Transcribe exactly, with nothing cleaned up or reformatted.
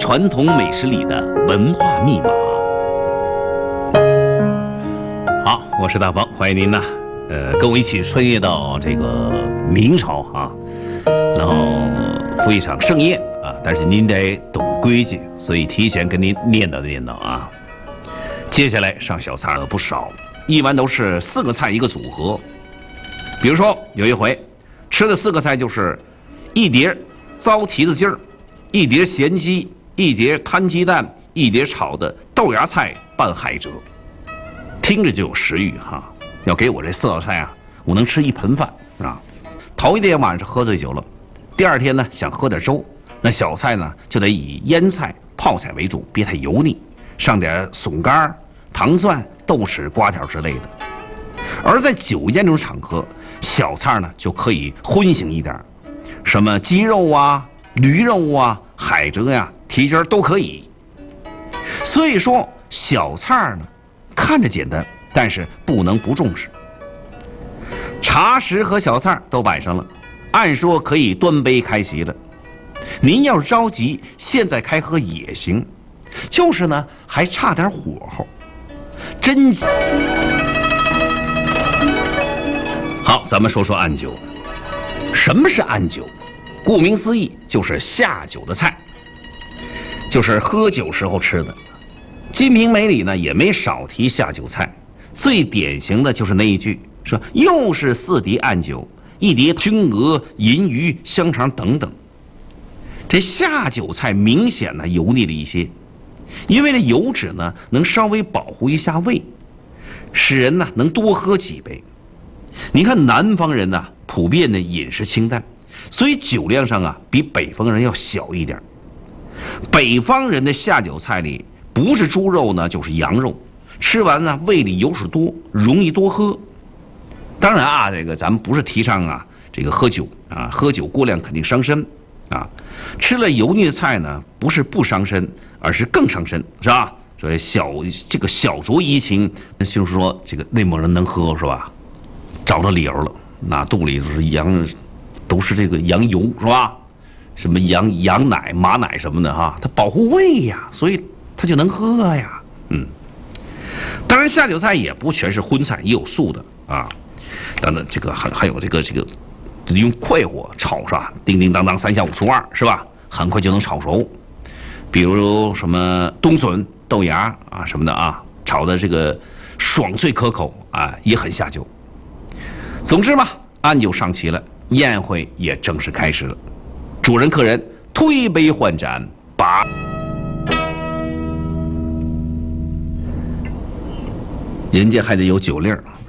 传统美食里的文化密码。好，我是大方，欢迎您呢，呃，跟我一起穿越到这个明朝啊，然后赴一场盛宴啊，但是您得懂规矩，所以提前跟您念叨念叨啊。接下来上小菜的不少，一般都是四个菜一个组合。比如说有一回吃的四个菜就是一碟糟蹄子筋儿，一碟咸鸡，一碟摊鸡蛋，一碟炒的豆芽菜拌海蜇，听着就有食欲哈。要给我这四道菜啊，我能吃一盆饭啊。头一天晚上喝醉酒了，第二天呢想喝点粥，那小菜呢就得以腌菜、泡菜为主，别太油腻，上点笋干、糖蒜、豆豉、瓜条之类的。而在酒宴这种场合，小菜呢就可以荤腥一点，什么鸡肉啊、驴肉啊、海蜇呀、蹄筋都可以。所以说小菜呢看着简单，但是不能不重视。茶食和小菜都摆上了，按说可以端杯开席了。您要是着急，现在开喝也行，就是呢还差点火候。真好，咱们说说暗酒。什么是暗酒？顾名思义，就是下酒的菜，就是喝酒时候吃的。《金瓶梅》里呢也没少提下酒菜，最典型的就是那一句，说又是四碟暗酒，一碟熏鹅、银鱼、香肠等等。这下酒菜明显呢油腻了一些，因为这油脂呢能稍微保护一下胃，使人呢能多喝几杯。你看南方人呢普遍的饮食清淡，所以酒量上啊比北方人要小一点。北方人的下酒菜里不是猪肉呢就是羊肉，吃完呢胃里油水多，容易多喝。当然啊，这个咱们不是提倡啊这个喝酒啊，喝酒过量肯定伤身啊。吃了油腻的菜呢，不是不伤身，而是更伤身，是吧？所以小这个小酌怡情，就是说这个内蒙人能喝是吧？找到理由了，那肚里都是羊，都是这个羊油是吧？什么羊羊奶、马奶什么的哈，它保护胃呀，所以它就能喝呀。嗯，当然下酒菜也不全是荤菜，也有素的啊。等等，这个还还有这个这个用快火炒是吧？叮叮当当，三下五除二是吧？很快就能炒熟。比如什么冬笋、豆芽啊什么的啊，炒的这个爽脆可口啊，也很下酒。总之嘛，暗酒上齐了，宴会也正式开始了。主人客人推杯换盏，把人家还得有酒令儿。